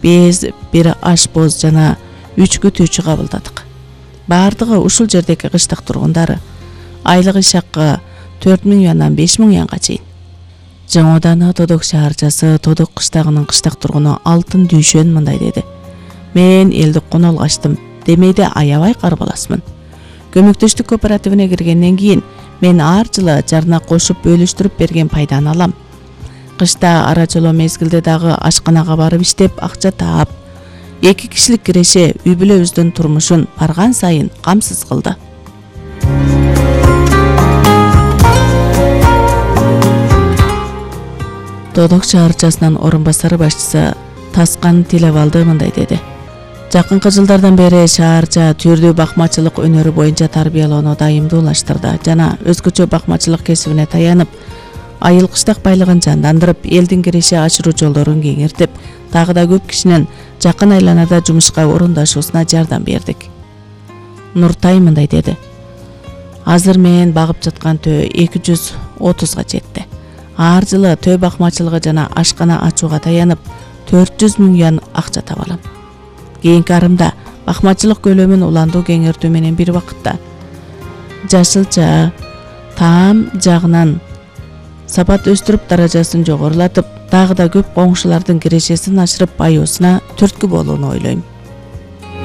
без, бир ашпоз жана 3 күтүүчү кабылдадык. Бардыгы ушул жердеги кыштак тургундары. Айлык иш акы 4000 юандан 5000 юанга чейин. Жаңоданы Тодок шаарчасы Тодок кыштагынын кыштак тургуну Алтын Дүйшөн мындай деди. Мен элди конолгаштым, демейде аябай карбаласмын. Көмөктөштүк кооперативине киргенден кийин мен ар жылы жарына кошуп бөлүштүрүп берген пайданы алам. Кышта ара жоло мезгилде дагы ашканага барып иштеп акча таап, 2 кишилик киреше үй бүлөбүздүн турмушун барган сайын камсыз кылды. Тодок шаарчасынын орун басары башчысы Таскан Тилебалды мындай деди. Жакынкы жылдардан бери шаарча түрдүү бакмачылык өнөрү боюнча тарбиялоону дайымдуулаштырды жана өзгөчө бакмачылык кесибине таянып, айыл кыштак байлыгын жандандырып, элдин киреше ашыруу жолдорун кеңиртип, дагы да көп кишинин жакын айланада жумушка орундашуусуна жардам бердик. Нуртай мындай деди. Азыр мен багып жаткан төө 230га жетти. Ар жылы төө бакмачылыгы жана ашкана ачууга таянып 400 000 юан акча табалам. Кийинки арымда бакмачылык көлөмүн уландуу кеңиртүү менен бир убакытта жашылча таам жагынан сапат өстүрүп даражасын жогорулатып, дагы да көп коңшулардын кирешесин ашырып баюусуна түрткү болууну ойлойм.